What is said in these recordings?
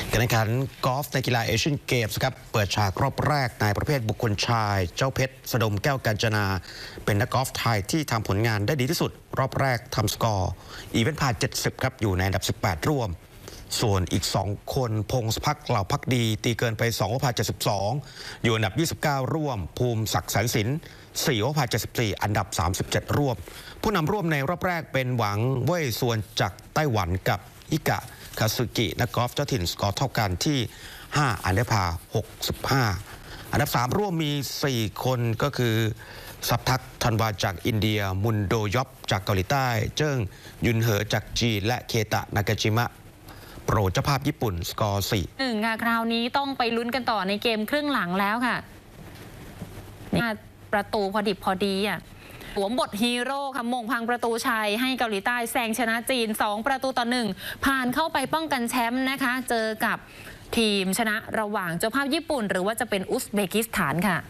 การแข่งขันกอล์ฟในกีฬาเอเชียนเกมส์ครับเปิดฉากรอบแรกในประเภทบุคคลชายเจ้าเพชรสดมแก้วกาญจนาเป็นนักกอล์ฟไทยที่ทำผลงานได้ดีที่สุดรอบแรกทำสกอร์อีเวนต์ผ่าน70ครับอยู่ในอันดับ18ร่วมส่วนอีก2คนพงศพักเหล่าพักดีตีเกินไป2 72อยู่อันดับ29ร่วมภูมิศักดิ์แสนสิน4 74อันดับ37ร่วมผู้นำร่วมในรอบแรกเป็นหวังเว่ยส่วนจากไต้หวันกับอิกะคาซึกินักกอล์ฟเจ้าถิ่นสกอร์เท่ากันที่5อันเดอร์พา65อันดับ3ร่วมมี4คนก็คือซับทักธันวาจากอินเดียมุนโดยอบจากเกาหลีใต้เจิ้งยุนเหอจากจีนและเคตะนากาจิมะโปรเจ้าภาพญี่ปุ่นสกอร์4 ค่ะคราวนี้ต้องไปลุ้นกันต่อในเกมครึ่งหลังแล้วค่ะนี่ประตูพอดิบพอดีสวมบทฮีโร่ค่ะมงพังประตูชัยให้เกาหลีใต้แซงชนะจีน2-1ผ่านเข้าไปป้องกันแชมป์นะคะเจอกับทีมชนะระหว่างเจ้าภาพญี่ปุ่นหรือว่าจะเป็นอุซเบกิสถานค่ะ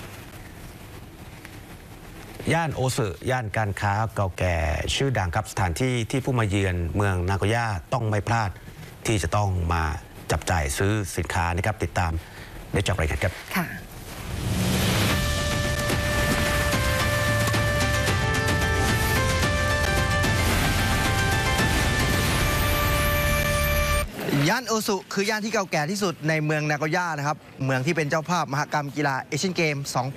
ย่านโอซึย่านการค้าเก่าแก่ชื่อดังครับสถานที่ที่ผู้มาเยือนเมืองนาโกย่าต้องไม่พลาดที่จะต้องมาจับจ่ายซื้อสินค้านะครับติดตามได้จากรายงานครับค่ะย่านโอซุคือย่านที่เก่าแก่ที่สุดในเมืองนาโกย่านะครับเมืองที่เป็นเจ้าภาพมหกรรมกีฬาเอเชียนเกม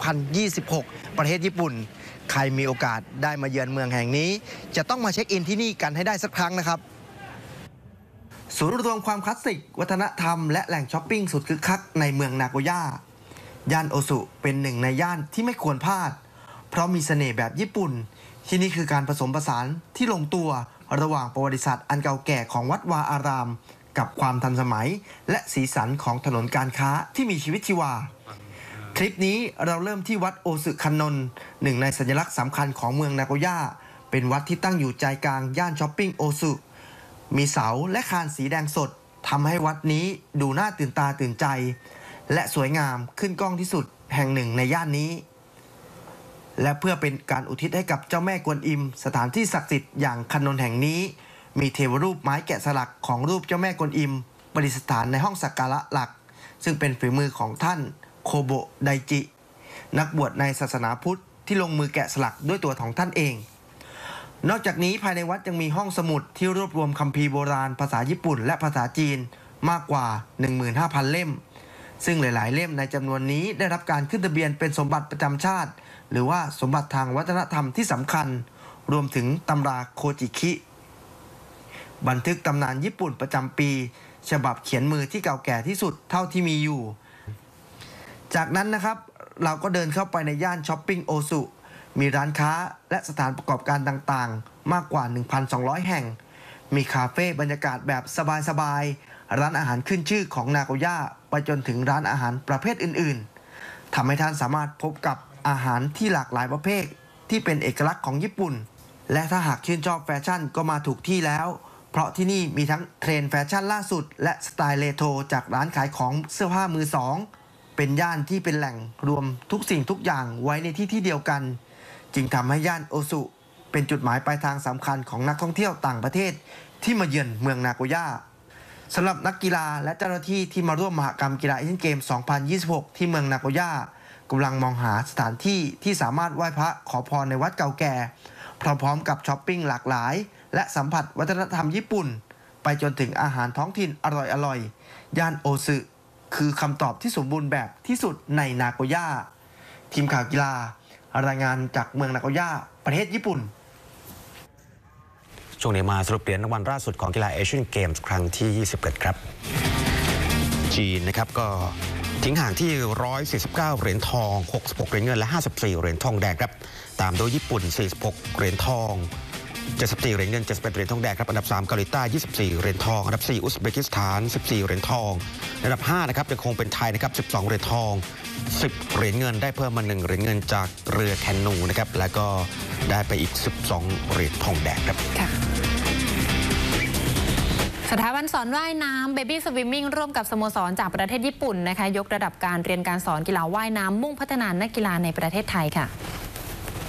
2026 ประเทศญี่ปุ่นใครมีโอกาสได้มาเยือนเมืองแห่งนี้จะต้องมาเช็คอินที่นี่กันให้ได้สักครั้งนะครับศูนย์รวมความคลาสสิกวัฒนธรรมและแหล่งช้อปปิ้งสุดคึกคักในเมืองนาโกย่าย่านโอซุเป็นหนึ่งในย่านที่ไม่ควรพลาดเพราะมีเสน่ห์แบบญี่ปุ่นที่นี่คือการผสมผสานที่ลงตัวระหว่างประวัติศาสตร์อันเก่าแก่ของวัดวาอารามกับความทันสมัยและสีสันของถนนการค้าที่มีชีวิตชีวาคลิปนี้เราเริ่มที่วัดโอซึคันนนหนึ่งในสัญลักษณ์สำคัญของเมืองนาโกย่าเป็นวัดที่ตั้งอยู่ใจกลางย่านช้อปปิ้งโอซึมีเสาและคานสีแดงสดทำให้วัดนี้ดูน่าตื่นตาตื่นใจและสวยงามขึ้นกล้องที่สุดแห่งหนึ่งในย่านนี้และเพื่อเป็นการอุทิศให้กับเจ้าแม่กวนอิมสถานที่ศักดิ์สิทธิ์อย่างคันนนแห่งนี้มีเทวรูปไม้แกะสลักของรูปเจ้าแม่กวนอิมประดิษฐานในห้องสักการะหลักซึ่งเป็นฝีมือของท่านโคโบะไดจินักบวชในศาสนาพุทธที่ลงมือแกะสลักด้วยตัวของท่านเองนอกจากนี้ภายในวัดยังมีห้องสมุดที่รวบรวมคัมภีร์โบราณภาษาญี่ปุ่นและภาษาจีนมากกว่า 15,000 เล่มซึ่งหลายๆเล่มในจำนวนนี้ได้รับการขึ้นทะเบียนเป็นสมบัติประจำชาติหรือว่าสมบัติทางวัฒนธรรมที่สำคัญรวมถึงตำราโคจิคิบันทึกตำนานญี่ปุ่นประจำปีฉบับเขียนมือที่เก่าแก่ที่สุดเท่าที่มีอยู่จากนั้นนะครับเราก็เดินเข้าไปในย่านช้อปปิ้งโอซุมีร้านค้าและสถานประกอบการต่างๆมากกว่า 1,200 แห่งมีคาเฟ่บรรยากาศแบบสบายๆร้านอาหารขึ้นชื่อของนาโกย่าไปจนถึงร้านอาหารประเภทอื่นๆทำให้ท่านสามารถพบกับอาหารที่หลากหลายประเภทที่เป็นเอกลักษณ์ของญี่ปุ่นและถ้าหากชื่นชอบแฟชั่นก็มาถูกที่แล้วเพราะที่นี่มีทั้งเทรนด์แฟชั่นล่าสุดและสไตล์เรโทรจากร้านขายของเสื้อผ้ามือสองเป็นย่านที่เป็นแหล่งรวมทุกสิ่งทุกอย่างไว้ในที่เดียวกันจึงทำให้ย่านโอซุเป็นจุดหมายปลายทางสำคัญของนักท่องเที่ยวต่างประเทศที่มาเยือนเมืองนาโกย่าสำหรับนักกีฬาและเจ้าหน้าที่ที่มาร่วมมหกรรมกีฬาเอเชียนเกม 2026 ที่เมืองนาโกย่ากำลังมองหาสถานที่ที่สามารถไหว้พระขอพรในวัดเก่าแก่พร้อมๆกับช้อปปิ้งหลากหลายและสัมผัสวัฒนธรรมญี่ปุ่นไปจนถึงอาหารท้องถิ่นอร่อยๆย่านโอซึคือคำตอบที่สมบูรณ์แบบที่สุดในนาโกย่าทีมข่าวกีฬารายงานจากเมืองนาโกย่าประเทศญี่ปุ่นช่วงนี้มาสรุปเหรียญรางวัลล่าสุดของกีฬาเอเชียนเกมส์ครั้งที่21ครับจีนนะครับก็ทิ้งห่างที่149เหรียญทอง66เหรียญเงินและ54เหรียญทองแดงครับตามโดยญี่ปุ่น46เหรียญทอง74เหรียญเงิน71เหรียญทองแดงครับอันดับ3เกาหลีใต้24เหรียญทองอันดับ4อุซเบกิสถาน14เหรียญทองอันดับ5นะครับยังคงเป็นไทยนะครับ12เหรียญทอง10เหรียญเงินได้เพิ่มมา1เหรียญเงินจากเรือแคนูนะครับแล้วก็ได้ไปอีก12เหรียญทองแดงครับสถาบันสอนว่ายน้ำ Baby Swimming ร่วมกับสโมสรจากประเทศญี่ปุ่นนะคะยกระดับการเรียนการสอนกีฬาว่ายน้ำมุ่งพัฒนานักกีฬาในประเทศไทยค่ะ